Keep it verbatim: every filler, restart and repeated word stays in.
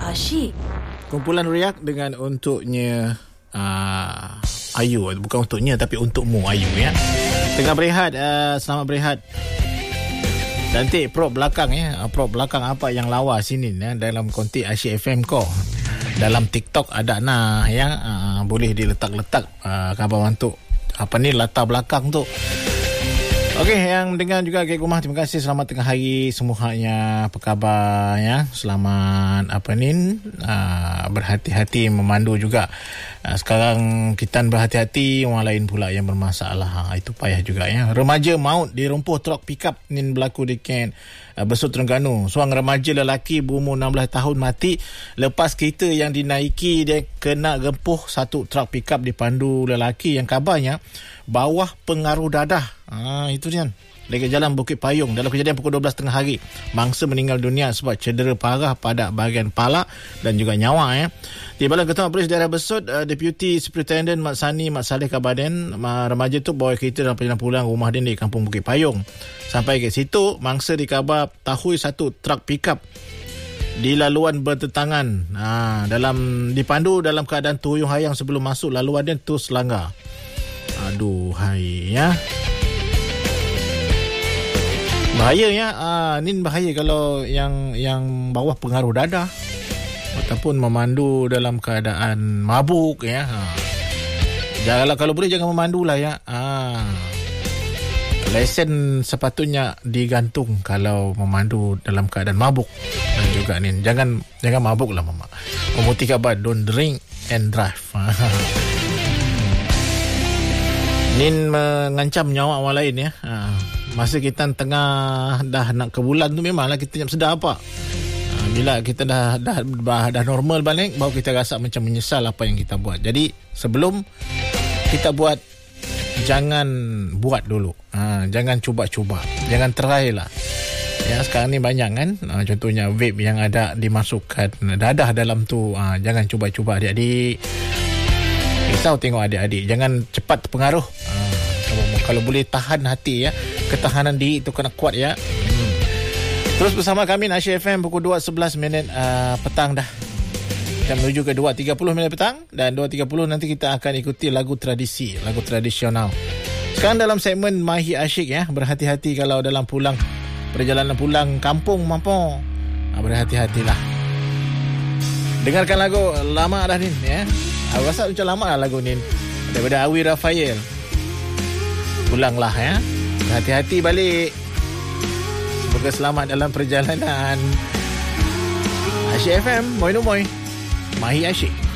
Asyik. Kumpulan Riak dengan untuknya uh, Ayu. Bukan untuknya tapi untukmu Ayu ya. Tengah berehat, uh, selamat berehat. Cantik prop belakang ya. Prop belakang apa yang lawa sini ya, dalam konti Asyik F M ko. Dalam TikTok ada nah ya, uh, boleh diletak-letak uh, khabar untuk apa ni latar belakang tu. Okey, yang mendengar juga Gek Rumah, terima kasih. Selamat tengah hari semuanya. Apa khabar ya? Selamat apa ni? Uh, berhati-hati memandu juga. Uh, sekarang kita berhati-hati, orang lain pula yang bermasalah. Ha, itu payah juga ya. Remaja maut di rumpuh truk pickup ni berlaku di Kent uh, Besut Terengganu. Seorang remaja lelaki berumur enam belas tahun mati lepas kereta yang dinaiki dia kena rempuh satu truk pickup dipandu lelaki yang kabarnya bawah pengaruh dadah. Ah, itu dia. Dekat jalan Bukit Payung dalam kejadian pukul dua belas tengah hari. Mangsa meninggal dunia sebab cedera parah pada bahagian kepala dan juga nyawa ya. Di Balai Ketua Polis Daerah Besut, uh, Deputy Superintendent Mat Sani Mat Saleh Kabaden, uh, remaja tu bawa kereta dalam perjalanan pulang rumah dia di Kampung Bukit Payung. Sampai ke situ, mangsa dikabar tahui satu truk pickup di laluan bertentangan. Ha, dalam dipandu dalam keadaan tuyung hayang sebelum masuk laluan dia terus langgar. Aduh, hai ya. Bahaya ya. Ah, ni bahaya kalau yang yang bawah pengaruh dadah ataupun memandu dalam keadaan mabuk ya. Ha. Janganlah, kalau boleh jangan memandulah ya. Ah. Lesen sepatutnya digantung kalau memandu dalam keadaan mabuk. Dan juga ni jangan jangan mabuklah mama. Pemutih khabar, don't drink and drive. Nin mengancam nyawa orang lain ya. Ha. Masa kita tengah dah nak ke bulan tu memanglah kita nak sedar apa. Ha. Bila kita dah, dah dah dah normal balik, baru kita rasa macam menyesal apa yang kita buat. Jadi sebelum kita buat, jangan buat dulu. Ha. Jangan cuba-cuba. Jangan try lah. Ya, sekarang ni banyak kan. Ha. Contohnya vape yang ada dimasukkan dadah dalam tu. Ha. Jangan cuba-cuba adik-adik. Risau tengok adik-adik. Jangan cepat terpengaruh. Ha, kalau, kalau boleh tahan hati ya. Ketahanan diri itu kena kuat ya. Hmm. Terus bersama kami Asyik F M pukul dua sebelas minit uh, petang dah. Kita menuju ke dua tiga puluh minit petang. Dan dua tiga puluh nanti kita akan ikuti lagu tradisi. Lagu tradisional. Sekarang dalam segmen Mahi Asyik ya. Berhati-hati kalau dalam pulang. Perjalanan pulang kampung mampu. Ha, berhati-hatilah. Dengarkan lagu lama dah ni ya. Aku rasa macam lama lah lagu ni daripada Awi Rafael. Pulanglah ya. Hati-hati balik. Semoga selamat dalam perjalanan. Asyik F M, moi no moi. Mahi Asyik.